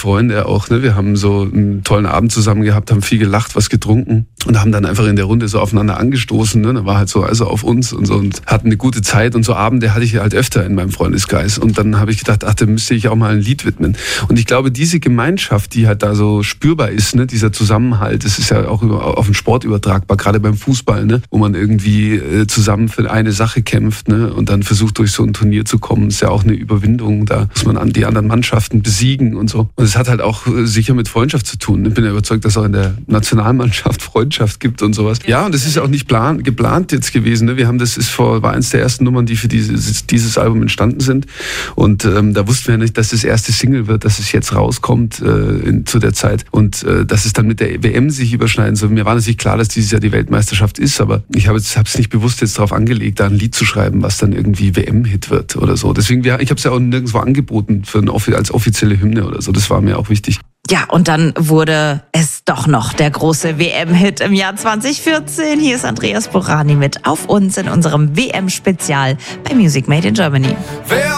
Freunde auch. Ne? Wir haben so einen tollen Abend zusammen gehabt, haben viel gelacht, was getrunken und haben dann einfach in der Runde so aufeinander angestoßen. Ne? Da war halt so also auf uns und so und hatten eine gute Zeit. Und so Abende hatte ich halt öfter in meinem Freundeskreis. Und dann habe ich gedacht, ach, da müsste ich auch mal ein Lied widmen. Und ich glaube, diese Gemeinschaft, die halt da so spürbar ist, ne? Dieser Zusammenhalt, das ist ja auch auf den Sport übertragbar, gerade beim Fußball, ne? Wo man irgendwie zusammen für eine Sache kämpft, ne? Und dann versucht, durch so ein Turnier zu kommen. Das ist ja auch eine Überwindung. Da muss man die anderen Mannschaften besiegen und so. Und es hat halt auch sicher mit Freundschaft zu tun. Ich bin ja überzeugt, dass es auch in der Nationalmannschaft Freundschaft gibt und sowas. Ja, und das ist ja auch nicht geplant jetzt gewesen. Ne? War eins der ersten Nummern, die für dieses Album entstanden sind. Und da wussten wir ja nicht, dass das erste Single wird, dass es jetzt rauskommt zu der Zeit. Und dass es dann mit der WM sich überschneiden soll. Mir war natürlich klar, dass dieses Jahr die Weltmeisterschaft ist, aber ich habe es nicht bewusst jetzt darauf angelegt, da ein Lied zu schreiben, was dann irgendwie WM-Hit wird oder so. Deswegen, ich habe es ja auch nirgendwo angeboten als offizielle Hymne oder so. Das war mir auch wichtig. Ja, und dann wurde es doch noch der große WM-Hit im Jahr 2014. Hier ist Andreas Borani mit Auf uns in unserem WM-Spezial bei Music Made in Germany.